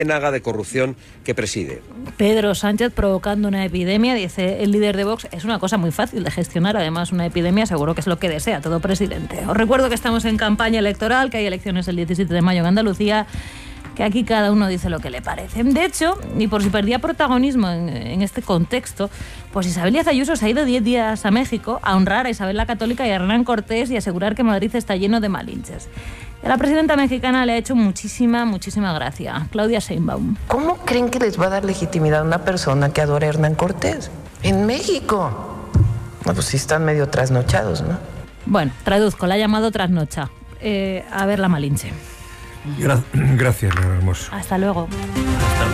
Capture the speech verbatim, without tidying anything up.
naga de corrupción que preside. Pedro Sánchez provocando una epidemia, dice el líder de Vox, es una cosa muy fácil de gestionar, además una epidemia seguro que es lo que desea todo presidente. Os recuerdo que estamos en campaña electoral, que hay elecciones el diecisiete de mayo en Andalucía, que aquí cada uno dice lo que le parece. De hecho, y por si perdía protagonismo en, en este contexto, pues Isabel Díaz Ayuso se ha ido diez días a México a honrar a Isabel la Católica y a Hernán Cortés y asegurar que Madrid está lleno de malinches. A la presidenta mexicana le ha hecho muchísima, muchísima gracia. Claudia Sheinbaum. ¿Cómo creen que les va a dar legitimidad a una persona que adora a Hernán Cortés? En México. Bueno, pues sí están medio trasnochados, ¿no? Bueno, traduzco, la ha llamado trasnocha. Eh, a ver la Malinche. Gra- gracias, Leonor Hermoso. Hasta luego.